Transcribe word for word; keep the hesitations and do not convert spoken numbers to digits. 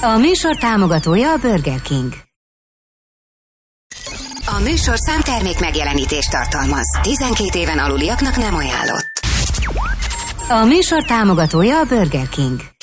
A műsor támogatója a Burger King. A műsor számtermék megjelenítést tartalmaz. tizenkét éven aluliaknak nem ajánlott. A műsor támogatója a Burger King.